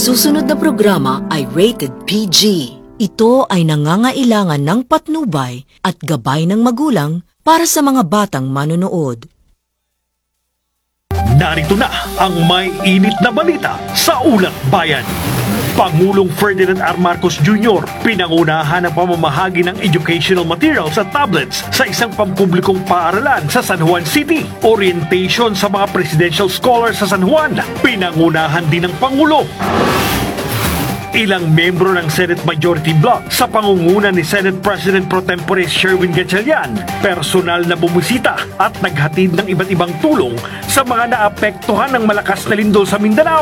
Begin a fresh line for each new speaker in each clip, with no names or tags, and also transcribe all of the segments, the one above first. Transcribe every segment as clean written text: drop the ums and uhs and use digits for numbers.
susunod na programa ay rated PG. Ito ay nangangailangan ng patnubay at gabay ng magulang para sa mga batang manonood.
Narito na ang may init na balita sa Ulat Bayan. Pangulong Ferdinand R. Marcos Jr. pinangunahan ang pamamahagi ng educational materials at tablets sa isang pampublikong paaralan sa San Juan City. Orientation sa mga presidential scholars sa San Juan, pinangunahan din ng Pangulo. Ilang membro ng Senate Majority Bloc sa pangunguna ni Senate President Pro Tempore Sherwin Gatchalian, personal na bumisita at naghatid ng iba't ibang tulong sa mga naapektuhan ng malakas na lindol sa Mindanao.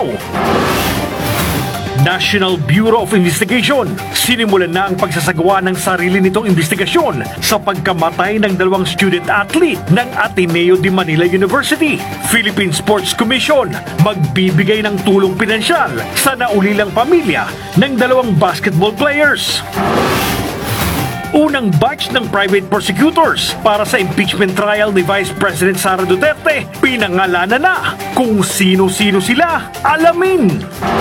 National Bureau of Investigation, sinimulan na ang pagsasagawa ng sarili nitong investigasyon sa pagkamatay ng 2 student athlete ng Ateneo de Manila University. Philippine Sports Commission, magbibigay ng tulong pinansyal sa naulilang pamilya ng 2 basketball players. Unang batch ng private prosecutors para sa impeachment trial ni Vice President Sara Duterte, pinangalanan na. Kung sino-sino sila, alamin.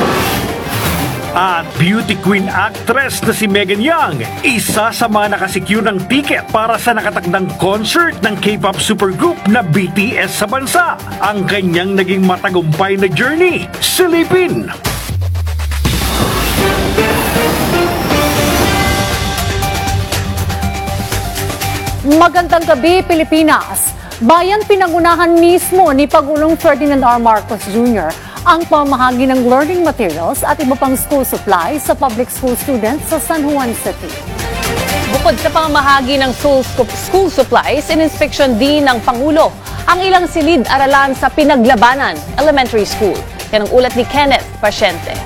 At beauty queen actress na si Megan Young, isa sa mga nakasecure ng ticket para sa nakatakdang concert ng K-pop supergroup na BTS sa bansa. Ang kanyang naging matagumpay na journey, silipin!
Magandang gabi, Pilipinas! Bayan pinangunahan mismo ni Pangulong Ferdinand R. Marcos Jr. ang pamahagi ng learning materials at iba pang school supplies sa public school students sa San Juan City.
Bukod sa pamahagi ng school supplies, in-inspection din ng Pangulo ang ilang silid-aralan sa Pinaglabanan Elementary School. Yan ang ulat ni Kenneth Pasyente.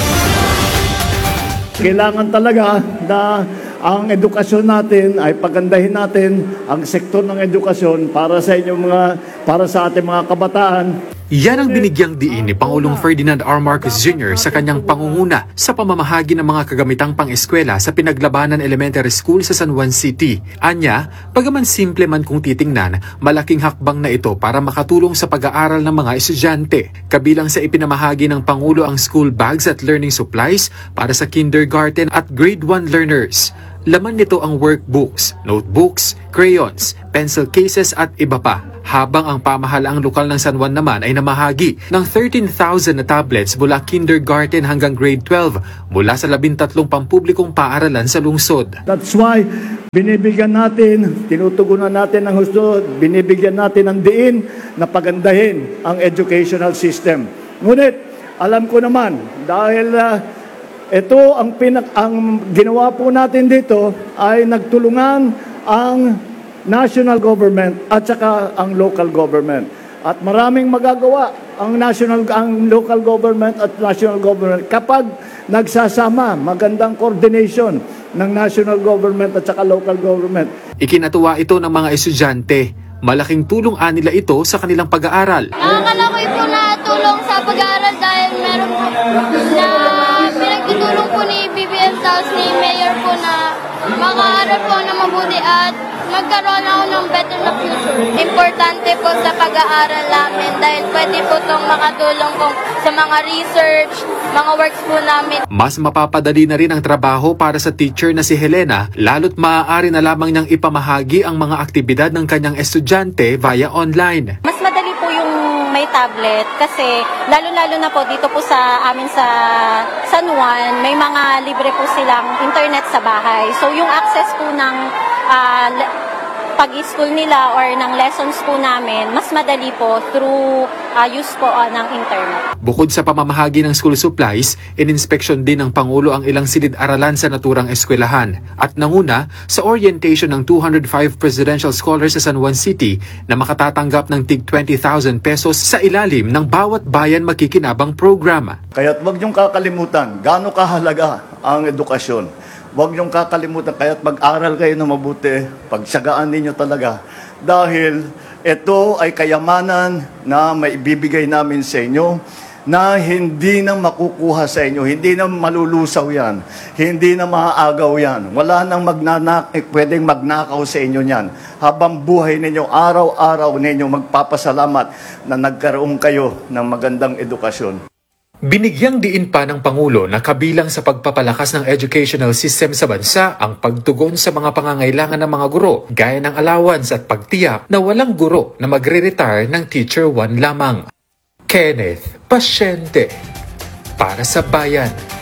Kailangan talaga na ang edukasyon natin ay pagandahin natin ang sektor ng edukasyon para sa ating mga kabataan.
Yan ang binigyang diin ni Pangulong Ferdinand R. Marcos Jr. sa kanyang pangunguna sa pamamahagi ng mga kagamitang pang-eskwela sa Pinaglabanan Elementary School sa San Juan City. Anya, bagaman simple man kung titingnan, malaking hakbang na ito para makatulong sa pag-aaral ng mga estudyante. Kabilang sa ipinamahagi ng Pangulo ang school bags at learning supplies para sa kindergarten at grade 1 learners. Laman nito ang workbooks, notebooks, crayons, pencil cases at iba pa. Habang ang pamahalaang lokal ng San Juan naman ay namahagi ng 13,000 na tablets mula kindergarten hanggang grade 12 mula sa 13 pampublikong paaralan sa lungsod.
That's why binibigyan natin, tinutugunan natin ng husto, binibigyan natin ng diin na pagandahin ang educational system. Ngunit, alam ko naman, dahil ito ang ginawa po natin dito ay nagtulungan ang national government at saka ang local government. At maraming magagawa ang local government at national government kapag nagsasama, magandang coordination ng national government at saka local government.
Ikinatuwa ito ng mga estudyante. Malaking tulong nila ito sa kanilang pag-aaral.
Nakakalakoy po na tulong sa pag-aaral dahil meron po na pinagtutulong po ni BBM tapos ni Mayor po na makaaral po na mabuti at magkaroon ako ng better na future. Importante po sa pag-aaral namin dahil pwede po itong makatulong po sa mga research, mga works po namin.
Mas mapapadali na rin ang trabaho para sa teacher na si Helena, lalo't maaari na lamang niyang ipamahagi ang mga aktibidad ng kanyang estudyante via online.
Mas madali po yung may tablet kasi lalo-lalo na po dito po sa amin sa San Juan, may mga libre po silang internet sa bahay. So yung access po ng pag-school nila or ng lessons po namin, mas madali po through use po ng internet.
Bukod sa pamamahagi ng school supplies, in-inspection din ng Pangulo ang ilang silid-aralan sa naturang eskwelahan at nanguna sa orientation ng 205 presidential scholars sa San Juan City na makatatanggap ng tig 20,000 pesos sa ilalim ng Bawat Bayan Makikinabang programa.
Kaya't huwag niyong kakalimutan gaano kahalaga ang edukasyon. Huwag niyong kakalimutan, kaya't mag-aral kayo na mabuti, pagsagaan ninyo talaga. Dahil ito ay kayamanan na maibibigay namin sa inyo na hindi na makukuha sa inyo, hindi na malulusaw yan, hindi na maaagaw yan. Wala nang pwedeng magnakaw sa inyo yan. Habang buhay ninyo, araw-araw ninyo magpapasalamat na nagkaroon kayo ng magandang edukasyon.
Binigyang diin pa ng Pangulo na kabilang sa pagpapalakas ng educational system sa bansa ang pagtugon sa mga pangangailangan ng mga guro, gaya ng allowance at pagtiyak na walang guro na magre-retire ng Teacher 1 lamang. Kenneth Pasyente, para sa Bayan.